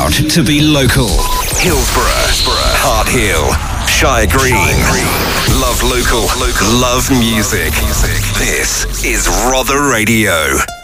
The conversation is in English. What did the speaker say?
proud to be local. Hillsborough, Hart Hill, Shire Green. Love local, love music. This is Rother Radio.